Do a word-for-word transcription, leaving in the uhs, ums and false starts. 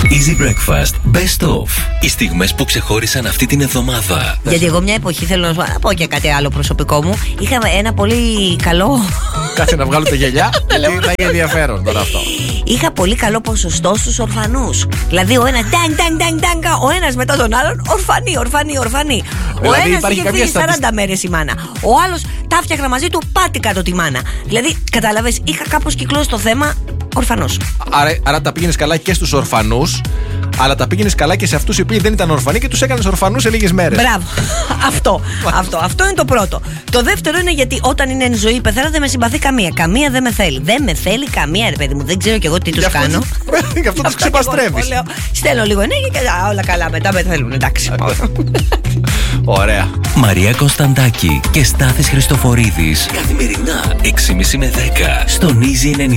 Easy Breakfast Best of. Οι στιγμές που ξεχώρισαν αυτή την εβδομάδα. Γιατί εγώ μια εποχή, θέλω να σου πω και κάτι άλλο προσωπικό μου, είχα ένα πολύ καλό. Κάτσε να βγάλω τα γυαλιά, γιατί θα είναι ενδιαφέρον τώρα αυτό. Είχα πολύ καλό ποσοστό στους ορφανούς. Δηλαδή ο ένας τάγκ, τάγκ, τάγκ, τάγκ, ο ένας μετά τον άλλον ορφανή, ορφανή, ορφανή. Δηλαδή, ο ένας είχε φύγει στατισ... σαράντα μέρες η μάνα. Ο άλλος τα φτιάχνα μαζί του, πάτη κάτω τη μάνα. Δηλαδή, κατάλαβες, είχα κάπως κυκλώσει το θέμα ορφανός. Άρα, άρα τα πήγαινες καλά και στους ορφανούς, αλλά τα πήγαινες καλά και σε αυτούς οι οποίοι δεν ήταν ορφανοί και τους έκανες ορφανούς σε λίγες μέρες. Μπράβο. αυτό, αυτό. Αυτό είναι το πρώτο. Το δεύτερο είναι γιατί όταν είναι εν ζωή η πεθέρα δεν με συμπαθεί καμία. Καμία δεν με θέλει. Δεν με θέλει καμία, ρε παιδί μου. Δεν ξέρω κι εγώ τι τους κάνω. Γι' αυτό τους ξεπαστρεύεις. Στέλνω λίγο ενέργεια και όλα καλά. Μετά με θέλουν. Εντάξει. Ωραία. Μαρία Κωνσταντάκη και Στάθης Χριστοφορίδης. Καθημερινά έξι και μισή με δέκα στον Easy ενενήντα.